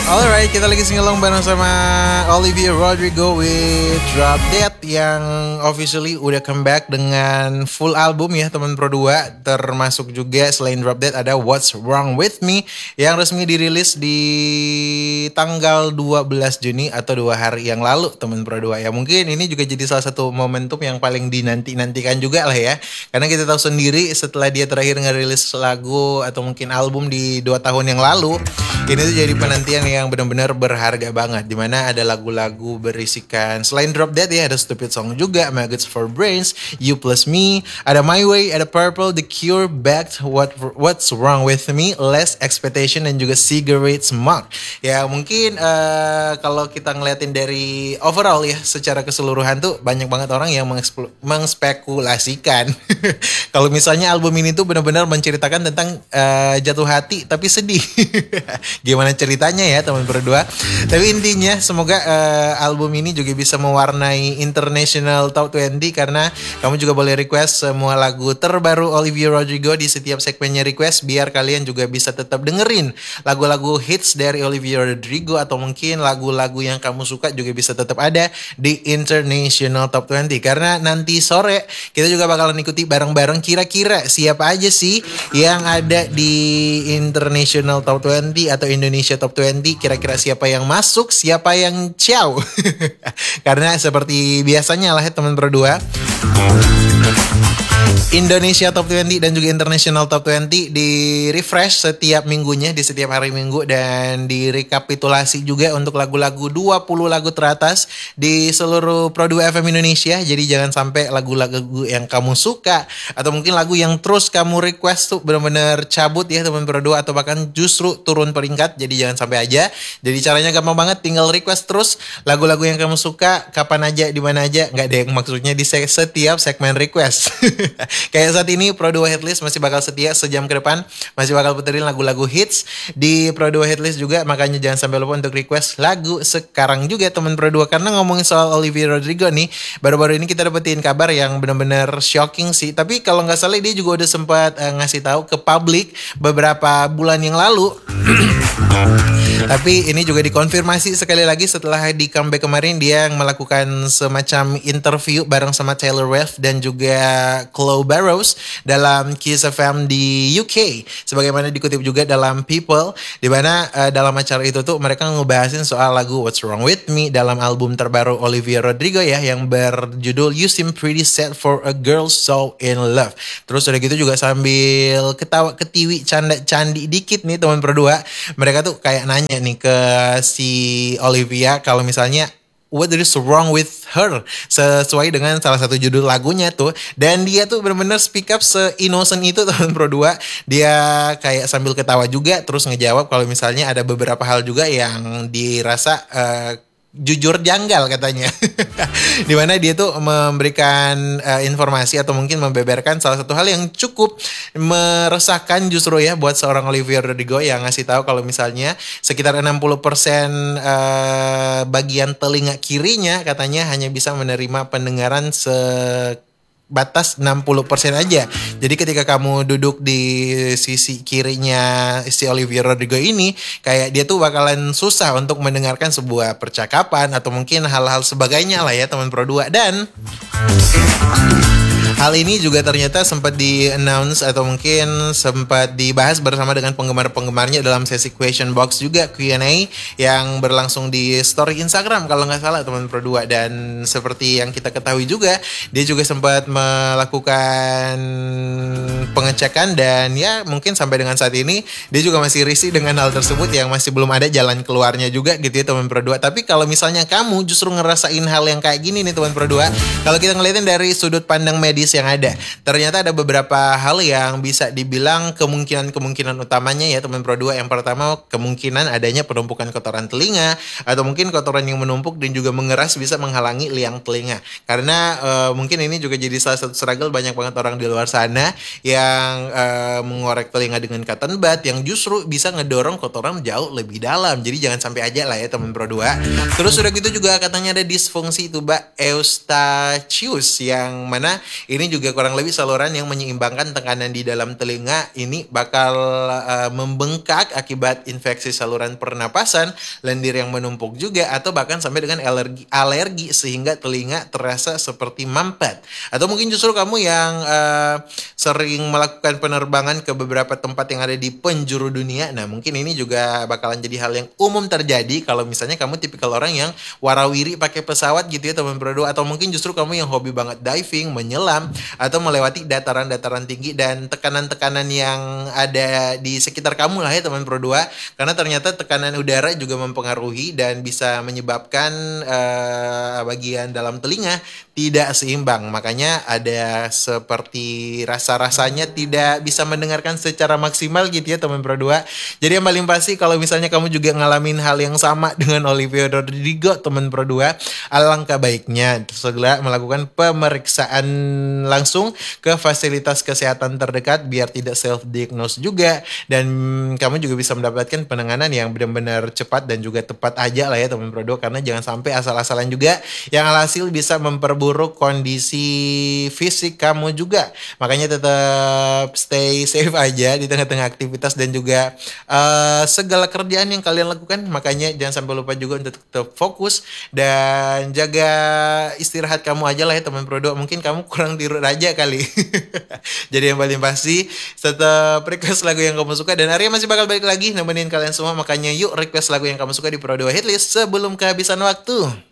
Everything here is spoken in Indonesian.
Alright, kita lagi singalong bareng sama Olivia Rodrigo with Drop Dead yang officially udah comeback dengan full album ya teman Pro 2. Termasuk juga selain Drop Dead ada What's Wrong With Me yang resmi dirilis di tanggal 12 Juni atau 2 hari yang lalu teman Pro 2. Ya mungkin ini juga jadi salah satu momentum yang paling dinanti-nantikan juga lah ya. Karena kita tahu sendiri setelah dia terakhir ngerilis lagu atau mungkin album di 2 tahun yang lalu, ini tuh jadi penantian yang benar-benar berharga banget, dimana ada lagu-lagu berisikan selain Drop Dead ya, ada Stupid Song juga, Maggots for Brains, You Plus Me, ada My Way, ada Purple, The Cure, Back, What's Wrong With Me, Less Expectation, dan juga Cigarette Smoke. Ya mungkin kalau kita ngeliatin dari overall ya secara keseluruhan tuh banyak banget orang yang mengspekulasikan kalau misalnya album ini tuh benar-benar menceritakan tentang jatuh hati tapi sedih. Gimana ceritanya ya teman berdua. Tapi intinya semoga album ini juga bisa mewarnai International Top 20, karena kamu juga boleh request semua lagu terbaru Olivia Rodrigo di setiap segmennya request, biar kalian juga bisa tetap dengerin lagu-lagu hits dari Olivia Rodrigo, atau mungkin lagu-lagu yang kamu suka juga bisa tetap ada di International Top 20. Karena nanti sore kita juga bakalan ikuti bareng-bareng kira-kira siapa aja sih yang ada di International Top 20 atau Indonesia Top 20, kira-kira siapa yang masuk, siapa yang ciao. Karena seperti biasanya lah ya teman berdua, Indonesia Top 20 dan juga International Top 20 di refresh setiap minggunya, di setiap hari minggu, dan direkapitulasi juga untuk lagu-lagu 20 lagu teratas di seluruh Pro 2 FM Indonesia. Jadi jangan sampai lagu-lagu yang kamu suka atau mungkin lagu yang terus kamu request tuh benar-benar cabut ya teman Pro 2, atau bahkan justru turun peringkat. Jadi jangan sampai aja. Jadi caranya gampang banget, tinggal request terus lagu-lagu yang kamu suka kapan aja, di mana aja. Nggak deh, maksudnya di setiap segmen request. Kayak saat ini Pro 2 Hitlist masih bakal setia sejam ke depan, masih bakal puterin lagu-lagu hits di Pro 2 Hitlist juga. Makanya jangan sampai lupa untuk request lagu sekarang juga teman Pro 2. Karena ngomongin soal Olivia Rodrigo nih, baru-baru ini kita dapetin kabar yang benar-benar shocking sih. Tapi kalau nggak salah dia juga udah sempat ngasih tahu ke publik beberapa bulan yang lalu. Tapi ini juga dikonfirmasi sekali lagi setelah di comeback kemarin, dia melakukan semacam interview bareng sama Taylor Swift dan juga Chloe Barrows dalam Kiss FM di UK. Sebagaimana dikutip juga dalam People, di mana dalam acara itu tuh mereka ngebahasin soal lagu What's Wrong With Me dalam album terbaru Olivia Rodrigo ya, yang berjudul You Seem Pretty Sad for a Girl So In Love. Terus udah gitu juga sambil ketawa ketiwi canda-candi dikit nih teman berdua, mereka tuh kayak nanya nih ke si Olivia kalau misalnya what is wrong with her, sesuai dengan salah satu judul lagunya tuh. Dan dia tuh benar-benar speak up se-innocent itu teman Pro 2. Dia kayak sambil ketawa juga, terus ngejawab kalau misalnya ada beberapa hal juga yang dirasa jujur janggal katanya. Dimana dia tuh memberikan informasi atau mungkin membeberkan salah satu hal yang cukup meresahkan justru ya buat seorang Olivia Rodrigo, yang ngasih tahu kalau misalnya sekitar 60% bagian telinga kirinya katanya hanya bisa menerima pendengaran batas 60% aja. Jadi ketika kamu duduk di sisi kirinya si Olivia Rodrigo ini, kayak dia tuh bakalan susah untuk mendengarkan sebuah percakapan atau mungkin hal-hal sebagainya lah ya teman Pro 2. Dan hal ini juga ternyata sempat di-announce atau mungkin sempat dibahas bersama dengan penggemar-penggemarnya dalam sesi question box juga, Q&A yang berlangsung di story Instagram kalau nggak salah teman Pro 2. Dan seperti yang kita ketahui juga, dia juga sempat melakukan pengecekan, dan ya mungkin sampai dengan saat ini dia juga masih risih dengan hal tersebut, yang masih belum ada jalan keluarnya juga gitu ya teman Pro 2. Tapi kalau misalnya kamu justru ngerasain hal yang kayak gini nih teman Pro 2, kalau kita ngeliatin dari sudut pandang medis yang ada, ternyata ada beberapa hal yang bisa dibilang kemungkinan utamanya ya teman Pro 2. Yang pertama, kemungkinan adanya penumpukan kotoran telinga, atau mungkin kotoran yang menumpuk dan juga mengeras bisa menghalangi liang telinga. Karena mungkin ini juga jadi salah satu struggle banyak banget orang di luar sana yang mengorek telinga dengan cotton bud, yang justru bisa ngedorong kotoran jauh lebih dalam. Jadi jangan sampai aja lah ya teman Pro 2. Terus udah gitu juga katanya ada disfungsi tuba Eustachius, yang mana Ini juga kurang lebih saluran yang menyeimbangkan tekanan di dalam telinga. Ini bakal membengkak akibat infeksi saluran pernapasan, lendir yang menumpuk juga, atau bahkan sampai dengan alergi sehingga telinga terasa seperti mampet. Atau mungkin justru kamu yang sering melakukan penerbangan ke beberapa tempat yang ada di penjuru dunia. Nah, mungkin ini juga bakalan jadi hal yang umum terjadi kalau misalnya kamu tipikal orang yang warawiri pakai pesawat gitu ya teman bro, atau mungkin justru kamu yang hobi banget diving, menyelam, atau melewati dataran-dataran tinggi dan tekanan-tekanan yang ada di sekitar kamu lah ya teman bro. Karena ternyata tekanan udara juga mempengaruhi dan bisa menyebabkan bagian dalam telinga tidak seimbang. Makanya ada seperti rasa-rasanya tidak bisa mendengarkan secara maksimal gitu ya teman Pro 2. Jadi yang paling pasti kalau misalnya kamu juga ngalamin hal yang sama dengan Olivia Rodrigo teman Pro 2, alangkah baiknya segera melakukan pemeriksaan langsung ke fasilitas kesehatan terdekat biar tidak self-diagnose juga, dan kamu juga bisa mendapatkan penanganan yang benar-benar cepat dan juga tepat aja lah ya teman Pro 2, karena jangan sampai asal-asalan juga yang alhasil bisa memperburuk kondisi fisik kamu juga. Makanya tetap stay safe aja di tengah-tengah aktivitas dan juga segala kerjaan yang kalian lakukan. Makanya jangan sampai lupa juga untuk tetap fokus dan jaga istirahat kamu aja lah ya teman Pro 2. Mungkin kamu kurang tidur aja kali. Jadi yang paling pasti tetap request lagu yang kamu suka, dan Arya masih bakal balik lagi nemenin kalian semua. Makanya yuk request lagu yang kamu suka di Pro 2 Hitlist sebelum kehabisan waktu.